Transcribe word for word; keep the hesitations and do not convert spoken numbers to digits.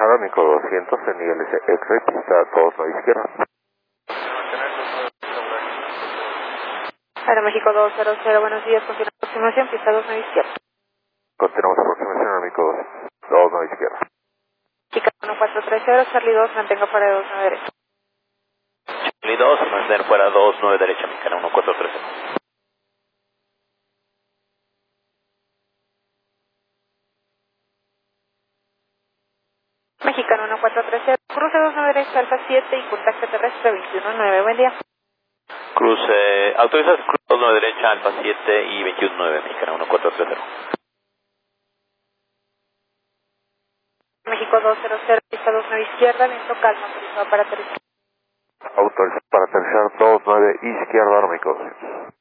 Arámico doscientos en I L C X-Ray, pista dos nueve izquierda. Aeroméxico dos cero cero, buenos días, continúa aproximación, pista dos nueve izquierda. Continuamos aproximación Arámico dos nueve izquierda. Chica uno cuatro tres cero, Charlie dos, mantenga fuera de dos nueve derecha. Charlie dos, mantener fuera dos nueve derecha, mexicana uno cuatro tres cero. Mexicano uno cuatro tres cero, cruce dos nueve derecha, alfa siete y contacto terrestre veintiuno nueve, buen día. Cruce, autorizas cruce dos nueve derecha, alfa siete y veintiuno nueve, mexicana uno cuatro tres cero. México dos cero cero, pista dos nueve izquierda, viento calma, autorizado para aterrizar. Autorizado para aterrizar dos nueve izquierda, Arámico.